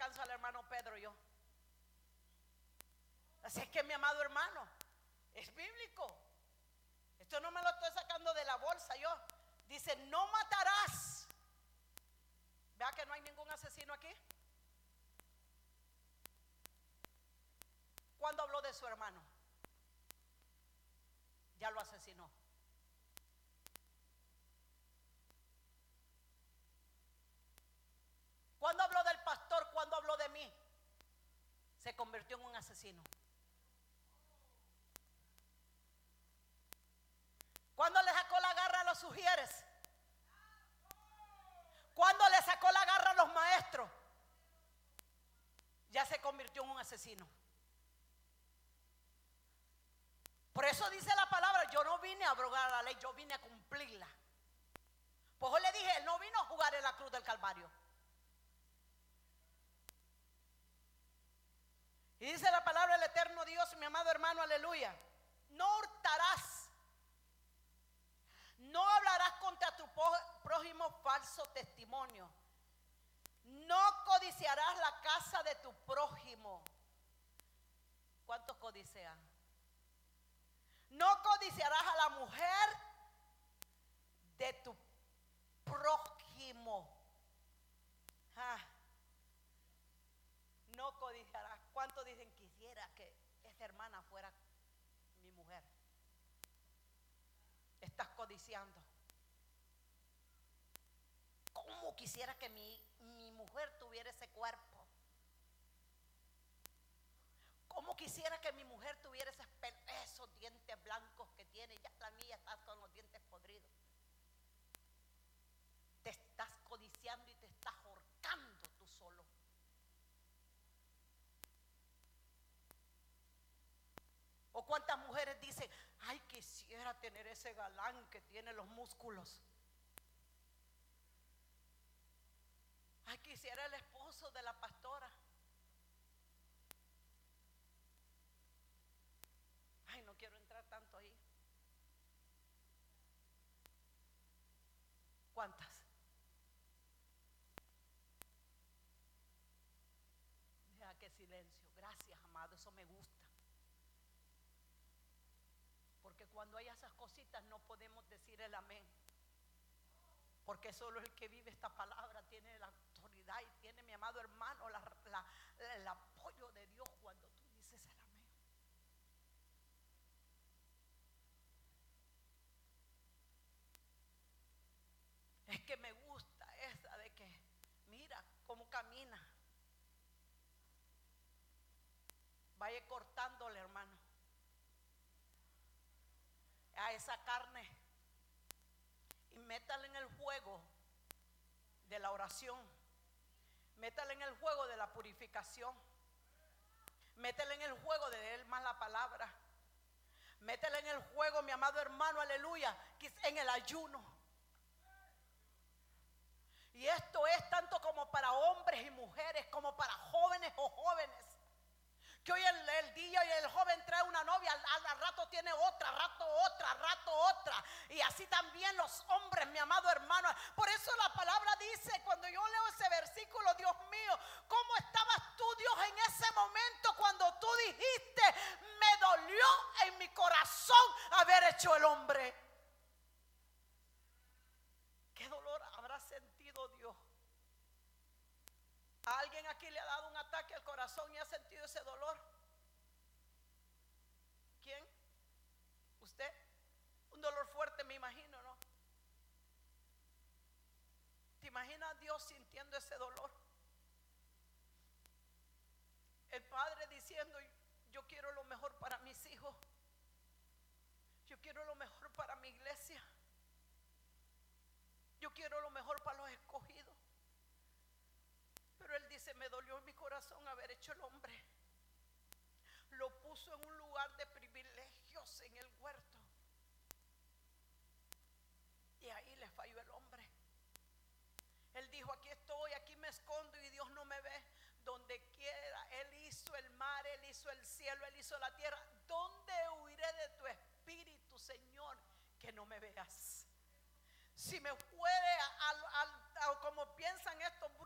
alcanzo al hermano Pedro yo. Así es que, mi amado hermano, es bíblico. Esto no me lo estoy sacando de la bolsa yo. Dice, no matarás. Vea que no hay ningún asesino aquí. ¿Cuándo habló de su hermano? Ya lo asesinó. ¿Cuándo habló del pastor? ¿Cuándo habló de mí? Se convirtió en un asesino. ¿Cuándo le sacó la garra a los sugieres? ¿Cuándo le sacó la garra a los maestros? Ya se convirtió en un asesino. Por eso dice la palabra, yo no vine a abrogar la ley, yo vine a cumplirla. Pues yo le dije, él no vino a jugar en la cruz del Calvario. Y dice la palabra del eterno Dios, mi amado hermano, aleluya. No hurtarás, no hablarás contra tu prójimo falso testimonio, no codiciarás la casa de tu prójimo. ¿Cuántos codician? No codiciarás a la mujer de tu prójimo. No codiciarás. ¿Cuántos dicen quisiera que esta hermana fuera mi mujer? Estás codiciando. ¿Cómo quisiera que mi mujer tuviera ese cuerpo? ¿Cómo quisiera que mi mujer tuviera esos dientes blancos que tiene? Ya la mía está con los dientes podridos. Te estás codiciando y te estás ahorcando tú solo. ¿O cuántas mujeres dicen, ay, quisiera tener ese galán que tiene los músculos? Ay, quisiera el esposo de la pastora. Ay, no quiero entrar tanto ahí. ¿Cuántas? Deja que silencio. Gracias, amado, eso me gusta. Porque cuando hay esas cositas no podemos decir el amén. Porque solo el que vive esta palabra tiene la autoridad y tiene, mi amado hermano, el apoyo de Dios cuando tú dices el amén. Es que me gusta esa de que, mira cómo camina. Vaya cortándole, hermano, a esa carne y métala en el juego de la oración, métala en el juego de la purificación, métala en el juego de leer más la palabra, métala en el juego, mi amado hermano, aleluya, en el ayuno. Y esto es tanto como para hombres y mujeres, como para jóvenes o jóvenes. Que hoy el día y el joven trae una novia, al rato tiene otra, rato otra. Y así también los hombres, mi amado hermano. Por eso la palabra dice, cuando yo leo ese versículo, Dios mío, ¿cómo estabas tú, Dios, en ese momento cuando tú dijiste, me dolió en mi corazón haber hecho el hombre? ¿Qué dolor habrá sentido Dios? ¿A alguien aquí le ha dado un ataque al corazón y ha sentido ese dolor? ¿Quién? ¿Usted? Un dolor fuerte, me imagino, ¿no? ¿Te imaginas a Dios sintiendo ese dolor? El padre diciendo, yo quiero lo mejor para mis hijos. Yo quiero lo mejor para mi iglesia. Yo quiero lo mejor para los escogidos. Pero él dice, me dolió en mi corazón haber hecho el hombre. Lo puso en un lugar de privilegios en el huerto. Y ahí le falló el hombre. Él dijo, aquí estoy, aquí me escondo y Dios no me ve. Donde quiera, Él hizo el mar, Él hizo el cielo, Él hizo la tierra. ¿Dónde huiré de tu espíritu, Señor, que no me veas? Si me fuere